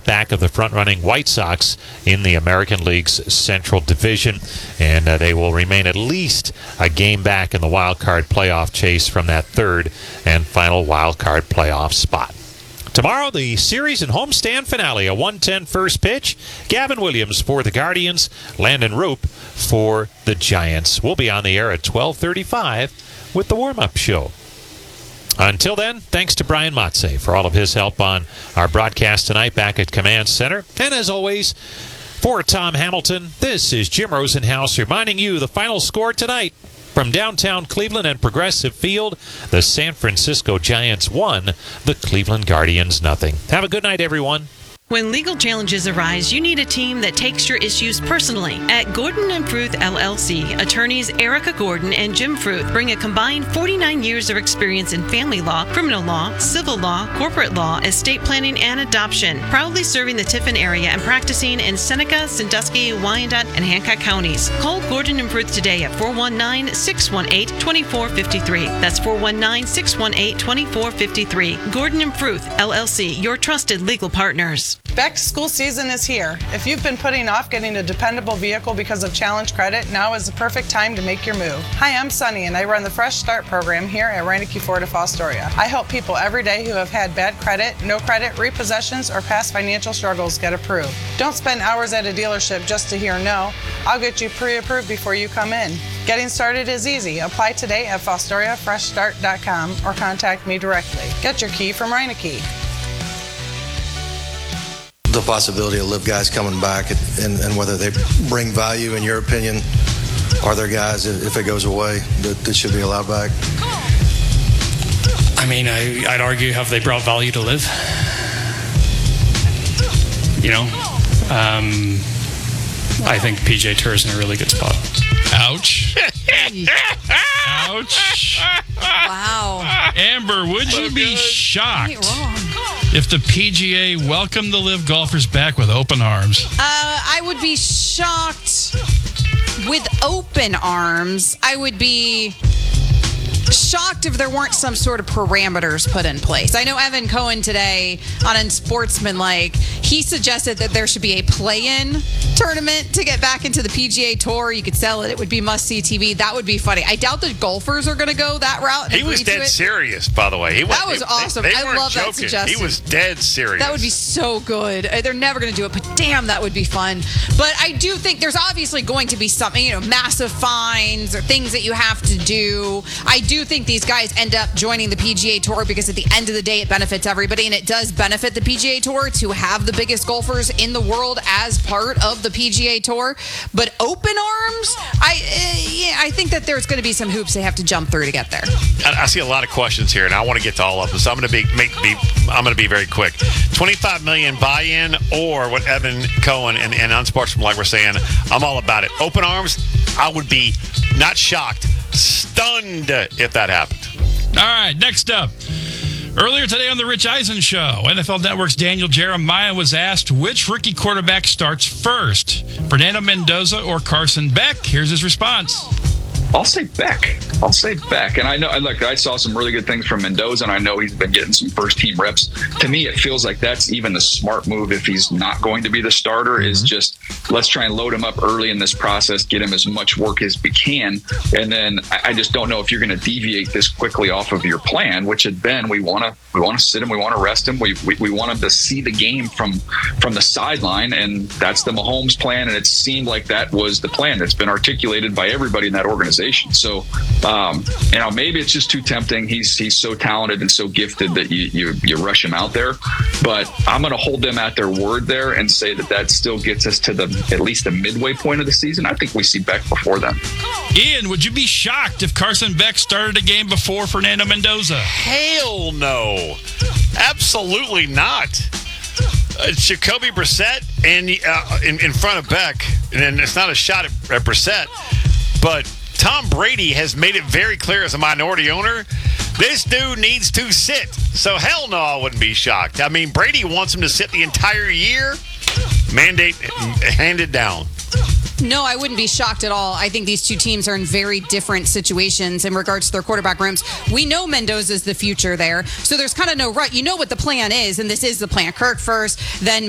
spot back of the front-running White Sox in the American League's Central Division, and they will remain at least a game back in the wild card playoff chase from that third and final wild card playoff spot. Tomorrow, the series and homestand finale, a 1:10 first pitch. Gavin Williams for the Guardians, Landon Roop for the Giants. We'll be on the air at 12:35 with the warm-up show. Until then, thanks to Brian Motze for all of his help on our broadcast tonight back at Command Center. And as always, for Tom Hamilton, this is Jim Rosenhaus reminding you the final score tonight. From downtown Cleveland and Progressive Field, the San Francisco Giants 1, the Cleveland Guardians 0. Have a good night, everyone. When legal challenges arise, you need a team that takes your issues personally. At Gordon and Fruth LLC, attorneys Erica Gordon and Jim Fruth bring a combined 49 years of experience in family law, criminal law, civil law, corporate law, estate planning, and adoption. Proudly serving the Tiffin area and practicing in Seneca, Sandusky, Wyandotte, and Hancock counties. Call Gordon and Fruth today at 419-618-2453. That's 419-618-2453. Gordon and Fruth LLC, your trusted legal partners. Back to school season is here. If you've been putting off getting a dependable vehicle because of challenge credit, now is the perfect time to make your move. Hi, I'm Sunny, and I run the Fresh Start program here at Reineke Ford of Fostoria. I help people every day who have had bad credit, no credit, repossessions, or past financial struggles get approved. Don't spend hours at a dealership just to hear no. I'll get you pre-approved before you come in. Getting started is easy. Apply today at FostoriaFreshStart.com or contact me directly. Get your key from Reineke. The possibility of Live guys coming back and whether they bring value, in your opinion, are there guys, if it goes away, that should be allowed back? I mean, I'd argue, have they brought value to Live? You know, I think PJ Tour is in a really good spot. Ouch. Ouch. Wow. Amber, would you be shocked if the PGA welcomed the Live golfers back with open arms? I would be shocked with open arms. I would be shocked if there weren't some sort of parameters put in place. I know Evan Cohen today on Unsportsmanlike, he suggested that there should be a play-in tournament to get back into the PGA Tour. You could sell it. It would be must-see TV. That would be funny. I doubt the golfers are going to go that route. He was dead serious, by the way. That was awesome. I love that suggestion. He was dead serious. That would be so good. They're never going to do it, but damn, that would be fun. But I do think there's obviously going to be something, massive fines or things that you have to do. I do think these guys end up joining the PGA Tour because at the end of the day, it benefits everybody, and it does benefit the PGA Tour to have the biggest golfers in the world as part of the PGA Tour. But open arms, I think that there's going to be some hoops they have to jump through to get there. I see a lot of questions here, and I want to get to all of them, so I'm going to be very quick. $25 million buy-in, or what Evan Cohen and Unsportsmanlike were saying, I'm all about it. Open arms, I would be not shocked, stunned if that happened. All right, next up. Earlier today on the Rich Eisen Show, NFL Network's Daniel Jeremiah was asked which rookie quarterback starts first, Fernando Mendoza or Carson Beck. Here's his response. I'll say Beck. And I know, look, I saw some really good things from Mendoza, and I know he's been getting some first-team reps. To me, it feels like that's even the smart move if he's not going to be the starter, is just let's try and load him up early in this process, get him as much work as we can, and then I just don't know if you're going to deviate this quickly off of your plan, which had been we want to sit him, we want to rest him, we want him to see the game from the sideline, and that's the Mahomes plan, and it seemed like that was the plan that's been articulated by everybody in that organization. So, maybe it's just too tempting. He's so talented and so gifted that you rush him out there. But I'm going to hold them at their word there and say that still gets us to at least the midway point of the season. I think we see Beck before then. Ian, would you be shocked if Carson Beck started a game before Fernando Mendoza? Hell no. Absolutely not. Jacoby Brissett and in front of Beck, and it's not a shot at Brissett, but Tom Brady has made it very clear as a minority owner, this dude needs to sit. So hell no, I wouldn't be shocked. I mean, Brady wants him to sit the entire year. Mandate handed down. No, I wouldn't be shocked at all. I think these two teams are in very different situations in regards to their quarterback rooms. We know Mendoza's the future there, so there's kind of no right. You know what the plan is, and this is the plan. Kirk first, then